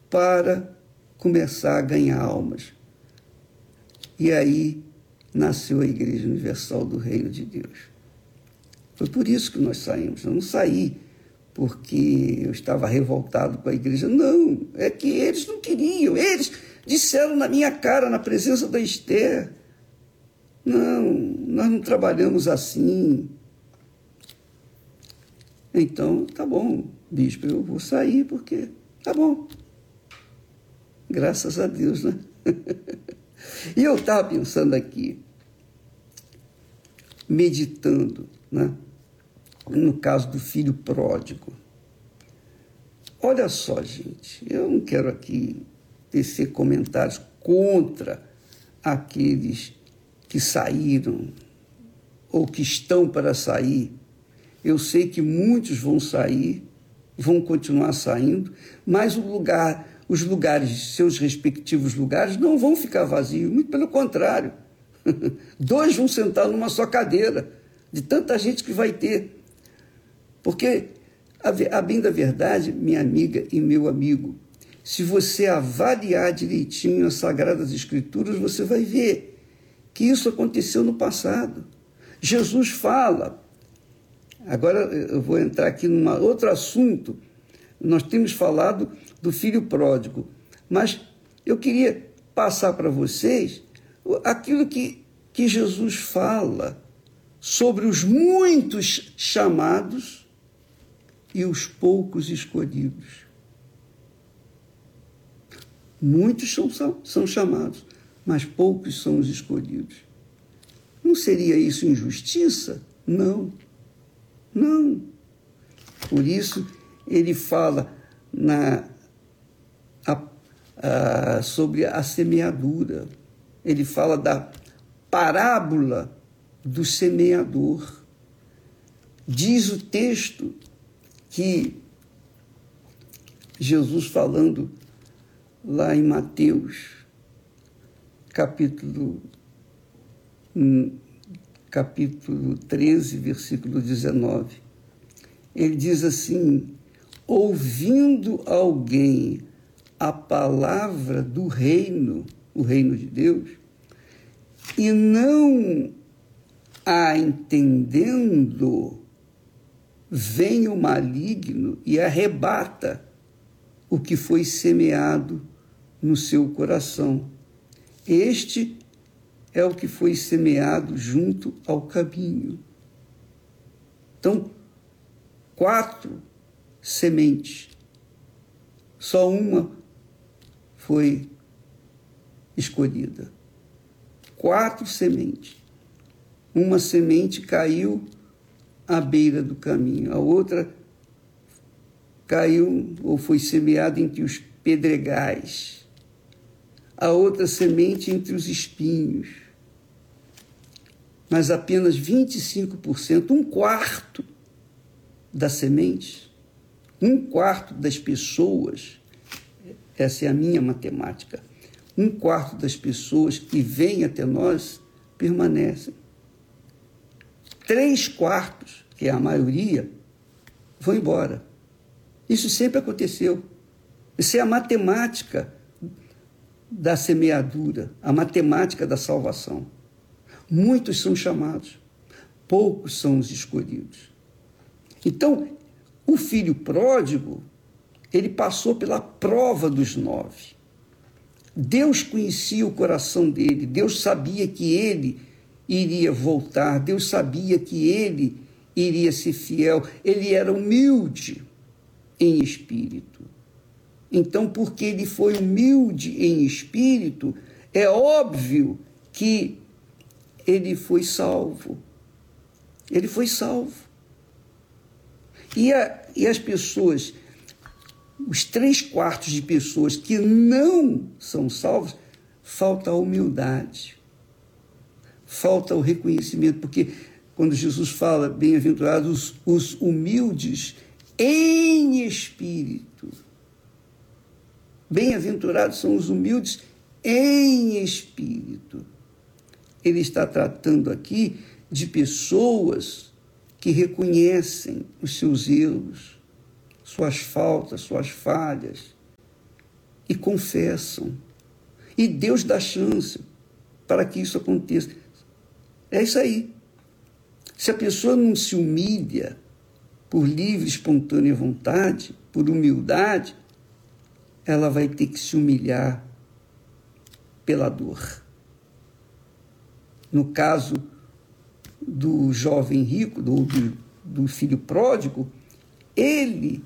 para começar a ganhar almas. E aí nasceu a Igreja Universal do Reino de Deus. Foi por isso que nós saímos. Eu não saí porque eu estava revoltado com a igreja. Não, é que eles não queriam. Eles disseram na minha cara, na presença da Esther: não, nós não trabalhamos assim. Então, tá bom, bispo, eu vou sair porque tá bom. Graças a Deus, né? E eu estava pensando aqui, meditando, né? No caso do filho pródigo. Olha só, gente, eu não quero aqui tecer comentários contra aqueles que saíram ou que estão para sair. Eu sei que muitos vão sair, vão continuar saindo, mas os lugares, seus respectivos lugares, não vão ficar vazios, muito pelo contrário. 2 vão sentar numa só cadeira, de tanta gente que vai ter. Porque, a bem da verdade, minha amiga e meu amigo, se você avaliar direitinho as Sagradas Escrituras, você vai ver que isso aconteceu no passado. Jesus fala. Agora eu vou entrar aqui num outro assunto. Nós temos falado do filho pródigo, mas eu queria passar para vocês aquilo que Jesus fala sobre os muitos chamados e os poucos escolhidos. Muitos são chamados, mas poucos são os escolhidos. Não seria isso injustiça? Não. Não. Por isso, ele fala sobre a semeadura. Ele fala da parábola do semeador. Diz o texto que Jesus, falando lá em Mateus, capítulo 13, versículo 19, ele diz assim: ouvindo alguém a palavra do reino, o reino de Deus, e não a entendendo, vem o maligno e arrebata o que foi semeado no seu coração. Este é o que foi semeado junto ao caminho. Então, 4 sementes, só uma foi escolhida. 4 sementes. Uma semente caiu à beira do caminho, a outra caiu ou foi semeada entre os pedregais, a outra semente entre os espinhos. Mas apenas 25%, 1/4 da semente, 1/4 das pessoas, essa é a minha matemática, 1/4 das pessoas que vêm até nós permanecem. 3/4, que é a maioria, vão embora. Isso sempre aconteceu. Isso é a matemática da semeadura, a matemática da salvação. Muitos são chamados, poucos são os escolhidos. Então, o filho pródigo, ele passou pela prova dos 9. Deus conhecia o coração dele, Deus sabia que ele iria voltar, Deus sabia que ele iria ser fiel, ele era humilde em espírito. Então, porque ele foi humilde em espírito, é óbvio que ele foi salvo. Ele foi salvo. E as pessoas, os 3/4 de pessoas que não são salvas, falta a humildade, falta o reconhecimento, porque quando Jesus fala, bem-aventurados os humildes em espírito, bem-aventurados são os humildes em espírito. Ele está tratando aqui de pessoas que reconhecem os seus erros, suas faltas, suas falhas, e confessam. E Deus dá chance para que isso aconteça. É isso aí. Se a pessoa não se humilha por livre, espontânea vontade, por humildade, ela vai ter que se humilhar pela dor. No caso do jovem rico, do filho pródigo, ele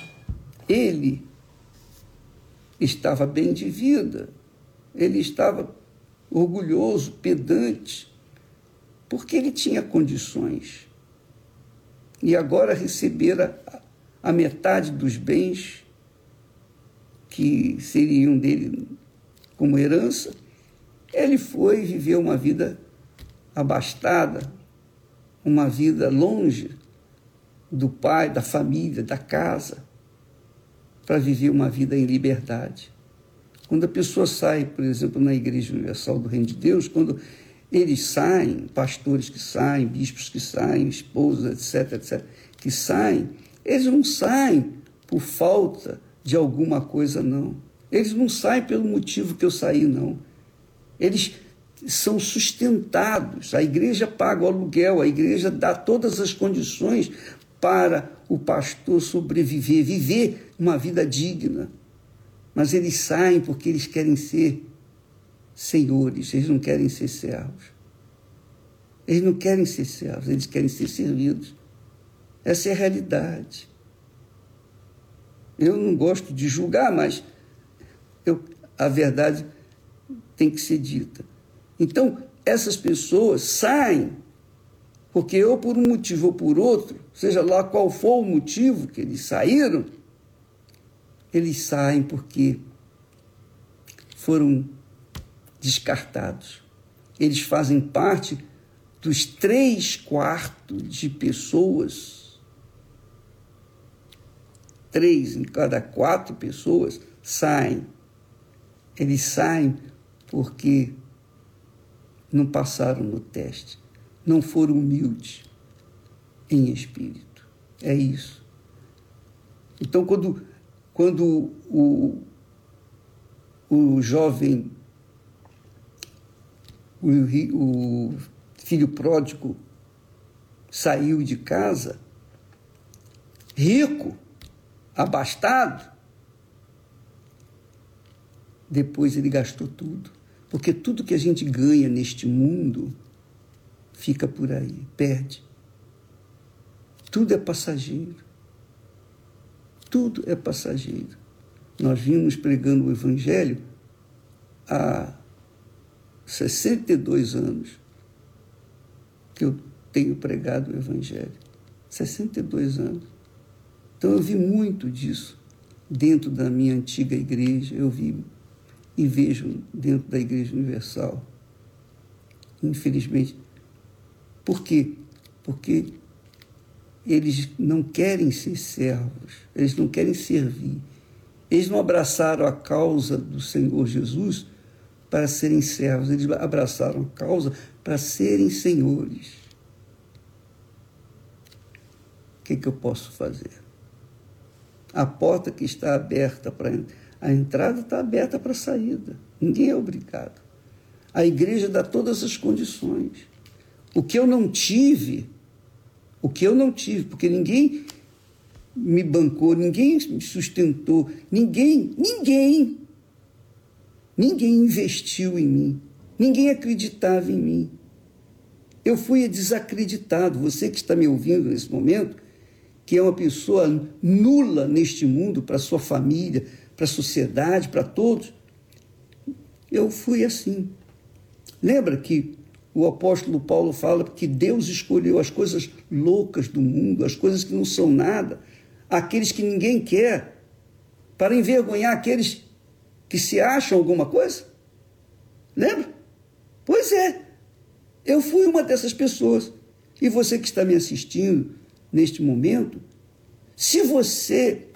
estava bem de vida, ele estava orgulhoso, pedante, porque ele tinha condições. E agora recebera a metade dos bens que seriam dele como herança, ele foi viver uma vida abastada, uma vida longe do pai, da família, da casa, para viver uma vida em liberdade. Quando a pessoa sai, por exemplo, na Igreja Universal do Reino de Deus, quando eles saem, pastores que saem, bispos que saem, esposas, etc., que saem, eles não saem por falta de alguma coisa, não. Eles não saem pelo motivo que eu saí, não. Eles são sustentados. A igreja paga o aluguel, a igreja dá todas as condições para o pastor sobreviver, viver uma vida digna. Mas eles saem porque eles querem ser senhores, eles não querem ser servos. Eles não querem ser servos, eles querem ser servidos. Essa é a realidade. Eu não gosto de julgar, mas a verdade tem que ser dita. Então, essas pessoas saem porque ou por um motivo ou por outro, seja lá qual for o motivo que eles saíram, eles saem porque foram descartados. Eles fazem parte dos 3/4 de pessoas. 3 em cada 4 pessoas saem. Eles saem porque não passaram no teste, não foram humildes em espírito. É isso. Então, quando o jovem, o filho pródigo saiu de casa, rico, abastado, depois ele gastou tudo. Porque tudo que a gente ganha neste mundo fica por aí, perde. Tudo é passageiro. Tudo é passageiro. Nós vimos pregando o Evangelho há 62 anos que eu tenho pregado o Evangelho. 62 anos. Então eu vi muito disso dentro da minha antiga igreja, eu vi e vejo dentro da Igreja Universal. Infelizmente. Por quê? Porque eles não querem ser servos, eles não querem servir. Eles não abraçaram a causa do Senhor Jesus para serem servos, eles abraçaram a causa para serem senhores. O que eu posso fazer? A porta que está aberta para a entrada está aberta para a saída. Ninguém é obrigado. A igreja dá todas as condições. O que eu não tive, porque ninguém me bancou, ninguém me sustentou, ninguém investiu em mim, ninguém acreditava em mim. Eu fui desacreditado. Você que está me ouvindo nesse momento, que é uma pessoa nula neste mundo, para a sua família, para a sociedade, para todos, eu fui assim. Lembra que o apóstolo Paulo fala que Deus escolheu as coisas loucas do mundo, as coisas que não são nada, aqueles que ninguém quer, para envergonhar aqueles que se acham alguma coisa? Lembra? Pois é, eu fui uma dessas pessoas. E você que está me assistindo neste momento, se você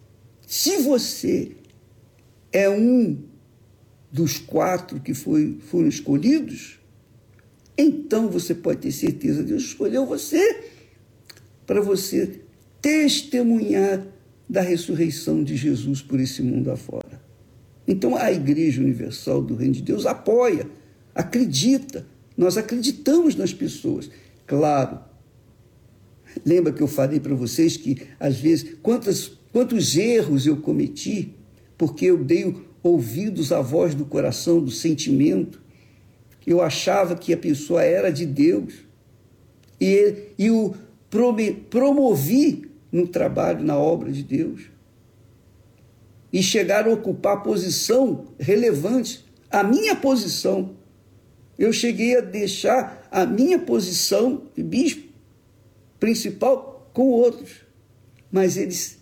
é um dos 4 que foram escolhidos, então você pode ter certeza que Deus escolheu você para você testemunhar da ressurreição de Jesus por esse mundo afora. Então, a Igreja Universal do Reino de Deus apoia, acredita. Nós acreditamos nas pessoas. Claro, lembra que eu falei para vocês que, às vezes, quantos erros eu cometi porque eu dei ouvidos à voz do coração, do sentimento. Eu achava que a pessoa era de Deus e o promovi no trabalho, na obra de Deus. E chegaram a ocupar posição relevante, a minha posição. Eu cheguei a deixar a minha posição de bispo principal com outros, mas eles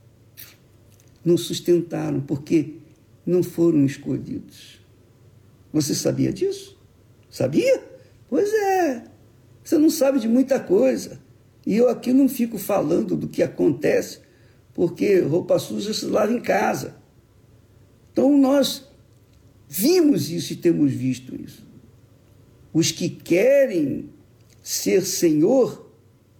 não sustentaram, porque não foram escolhidos. Você sabia disso? Sabia? Pois é, você não sabe de muita coisa. E eu aqui não fico falando do que acontece, porque roupa suja se lava em casa. Então nós vimos isso e temos visto isso. Os que querem ser senhor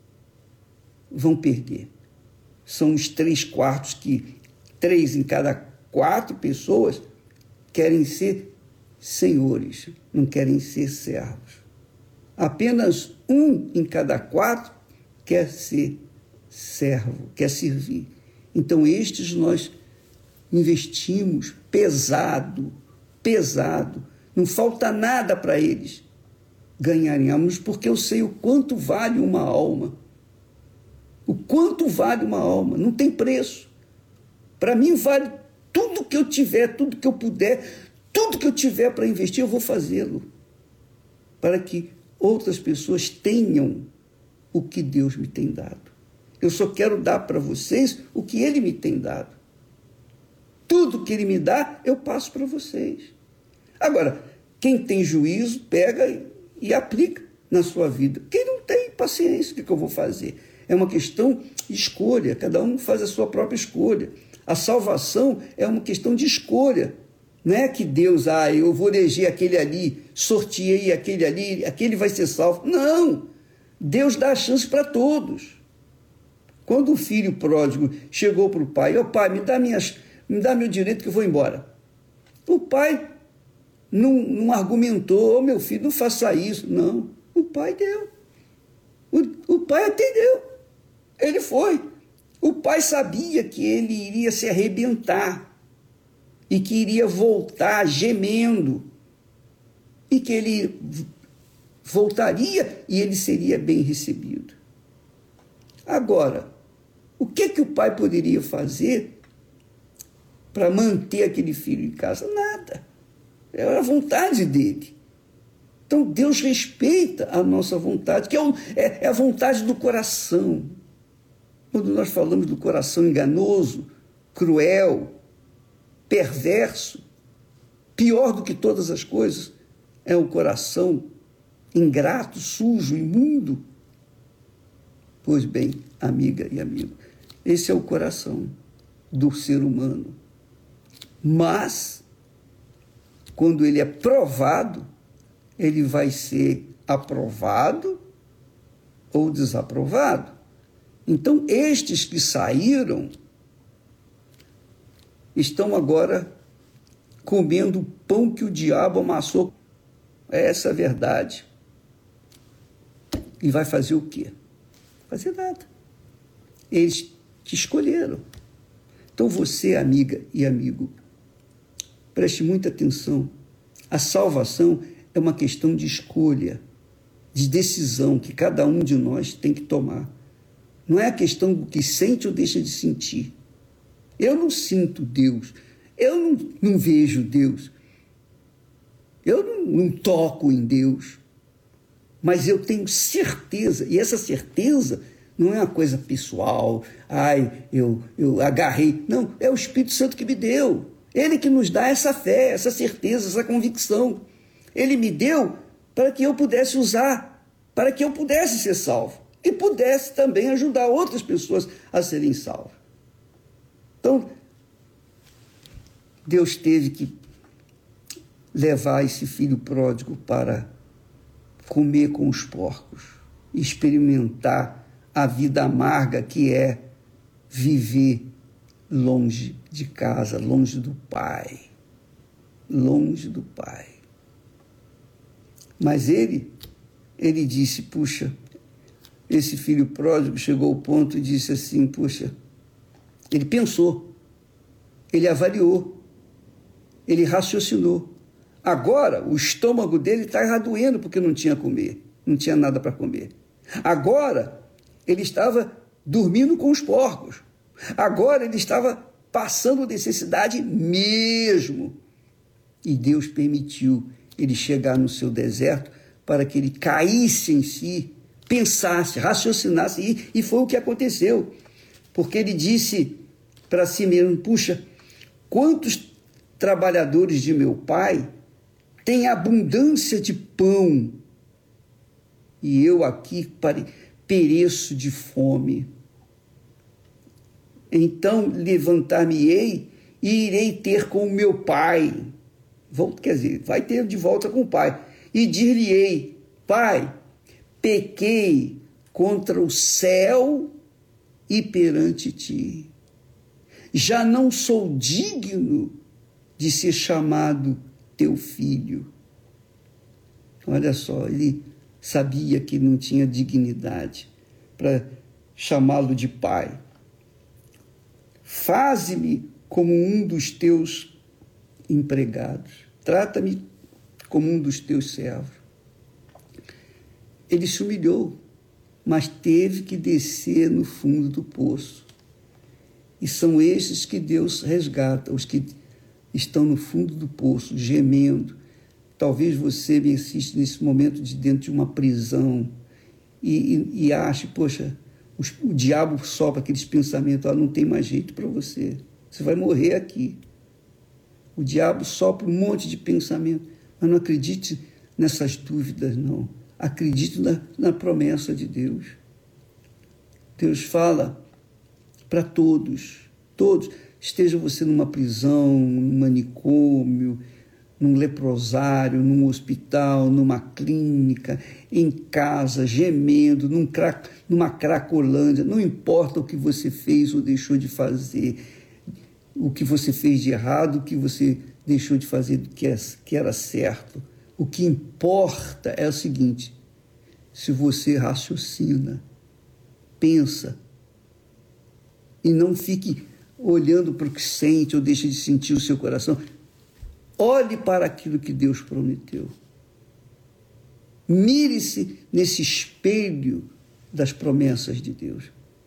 vão perder. São os 3/4 que 3 em cada 4 pessoas querem ser senhores, não querem ser servos. Apenas 1 em cada 4 quer ser servo, quer servir. Então, estes nós investimos pesado, não falta nada para eles ganharem almas, porque eu sei o quanto vale uma alma. O quanto vale uma alma, não tem preço. Para mim vale tudo que eu tiver, tudo que eu puder, tudo que eu tiver para investir, eu vou fazê-lo. Para que outras pessoas tenham o que Deus me tem dado. Eu só quero dar para vocês o que Ele me tem dado. Tudo que Ele me dá, eu passo para vocês. Agora, quem tem juízo, pega e aplica na sua vida. Quem não tem paciência, o que eu vou fazer? É uma questão de escolha, cada um faz a sua própria escolha. A salvação é uma questão de escolha. Não é que Deus, eu vou eleger aquele ali, sorteei aquele ali, aquele vai ser salvo. Não! Deus dá a chance para todos. Quando o filho pródigo chegou para o pai, pai, me dá meu direito que eu vou embora. O pai não argumentou, meu filho, não faça isso. Não, o pai deu. O pai atendeu. Ele foi. O pai sabia que ele iria se arrebentar e que iria voltar gemendo e que ele voltaria e ele seria bem recebido. Agora, o que o pai poderia fazer para manter aquele filho em casa? Nada. Era a vontade dele. Então, Deus respeita a nossa vontade, que é a vontade do coração. Quando nós falamos do coração enganoso, cruel, perverso, pior do que todas as coisas, é o coração ingrato, sujo, imundo. Pois bem, amiga e amigo, esse é o coração do ser humano. Mas, quando ele é provado, ele vai ser aprovado ou desaprovado. Então, estes que saíram estão agora comendo o pão que o diabo amassou. Essa é a verdade. E vai fazer o quê? Fazer nada. Eles te escolheram. Então, você, amiga e amigo, preste muita atenção. A salvação é uma questão de escolha, de decisão que cada um de nós tem que tomar. Não é a questão do que sente ou deixa de sentir. Eu não sinto Deus, eu não vejo Deus, eu não toco em Deus, mas eu tenho certeza, e essa certeza não é uma coisa pessoal, eu agarrei, não, é o Espírito Santo que me deu, ele que nos dá essa fé, essa certeza, essa convicção. Ele me deu para que eu pudesse usar, para que eu pudesse ser salvo. E pudesse também ajudar outras pessoas a serem salvas. Então, Deus teve que levar esse filho pródigo para comer com os porcos, experimentar a vida amarga que é viver longe de casa, longe do Pai. longe do pai. Mas ele disse, puxa, esse filho pródigo chegou ao ponto e disse assim, puxa, ele pensou, ele avaliou, ele raciocinou. Agora, o estômago dele está doendo porque não tinha comer, não tinha nada para comer. Agora, ele estava dormindo com os porcos. Agora, ele estava passando necessidade mesmo. E Deus permitiu ele chegar no seu deserto para que ele caísse em si, pensasse, raciocinasse, e foi o que aconteceu. Porque ele disse para si mesmo, puxa, quantos trabalhadores de meu pai têm abundância de pão e eu aqui pereço de fome. Então levantar-me-ei e irei ter com o meu pai. Quer dizer, vai ter de volta com o pai. E dir-lhe-ei, pai, pequei contra o céu e perante ti. Já não sou digno de ser chamado teu filho. Olha só, ele sabia que não tinha dignidade para chamá-lo de pai. Faze-me como um dos teus empregados. Trata-me como um dos teus servos. Ele se humilhou, mas teve que descer no fundo do poço. E são esses que Deus resgata, os que estão no fundo do poço, gemendo. Talvez você me assista nesse momento de dentro de uma prisão e ache, poxa, o diabo sopra aqueles pensamentos, não tem mais jeito para você, você vai morrer aqui. O diabo sopra um monte de pensamento, mas não acredite nessas dúvidas, não. Acredite na promessa de Deus. Deus fala para todos, esteja você numa prisão, num manicômio, num leprosário, num hospital, numa clínica, em casa, gemendo, numa cracolândia, não importa o que você fez ou deixou de fazer, o que você fez de errado, o que você deixou de fazer que era certo. O que importa é o seguinte, se você raciocina, pensa, e não fique olhando para o que sente ou deixa de sentir o seu coração, olhe para aquilo que Deus prometeu. Mire-se nesse espelho das promessas de Deus.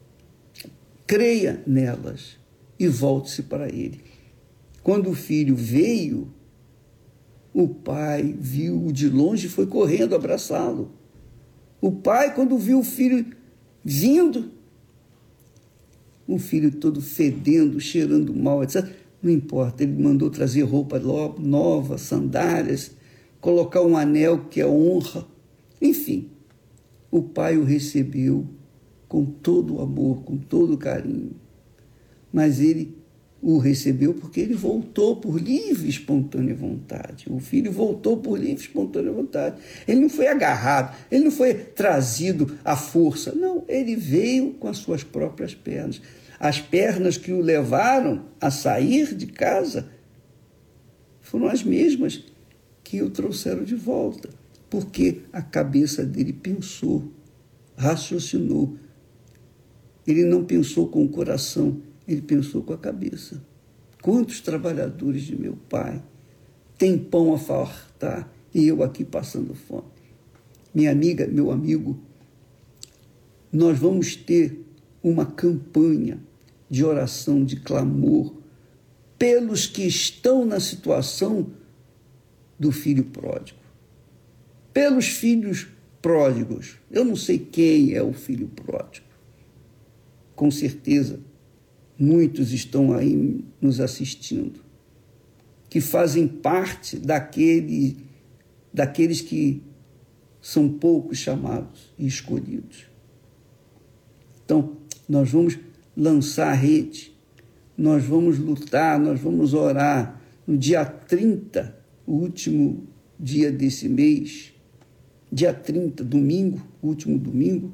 Creia nelas e volte-se para Ele. Quando o filho veio, o pai viu-o de longe e foi correndo abraçá-lo. O pai, quando viu o filho vindo, um filho todo fedendo, cheirando mal, etc., não importa, ele mandou trazer roupa nova, sandálias, colocar um anel que é honra. Enfim, o pai o recebeu com todo o amor, com todo o carinho. Mas ele o recebeu porque ele voltou por livre e espontânea vontade. O filho voltou por livre e espontânea vontade. Ele não foi agarrado, ele não foi trazido à força. Não, ele veio com as suas próprias pernas. As pernas que o levaram a sair de casa foram as mesmas que o trouxeram de volta, porque a cabeça dele pensou, raciocinou. Ele não pensou com o coração, ele pensou com a cabeça. Quantos trabalhadores de meu pai têm pão a fartar e eu aqui passando fome? Minha amiga, meu amigo, nós vamos ter uma campanha de oração, de clamor, pelos que estão na situação do filho pródigo. Pelos filhos pródigos. Eu não sei quem é o filho pródigo. Com certeza, muitos estão aí nos assistindo, que fazem parte daqueles que são poucos chamados e escolhidos. Então, nós vamos lançar a rede, nós vamos lutar, nós vamos orar. No dia 30, o último dia desse mês, dia 30, domingo, último domingo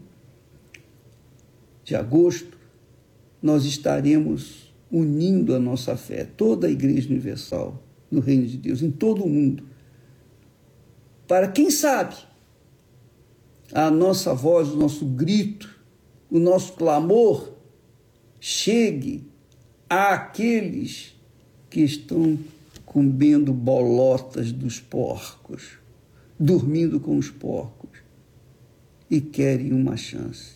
de agosto, nós estaremos unindo a nossa fé, toda a Igreja Universal, no reino de Deus, em todo o mundo. Para, quem sabe, a nossa voz, o nosso grito, o nosso clamor chegue àqueles que estão comendo bolotas dos porcos, dormindo com os porcos, e querem uma chance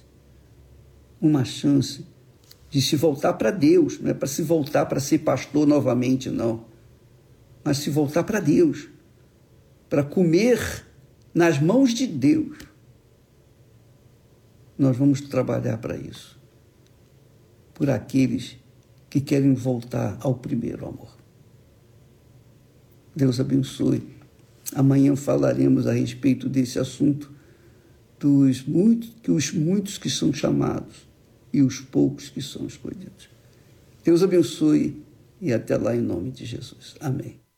de se voltar para Deus. Não é para se voltar para ser pastor novamente, não, mas se voltar para Deus, para comer nas mãos de Deus. Nós vamos trabalhar para isso, por aqueles que querem voltar ao primeiro amor. Deus abençoe. Amanhã falaremos a respeito desse assunto, os muitos que são chamados e os poucos que são escolhidos. Deus abençoe e até lá em nome de Jesus. Amém.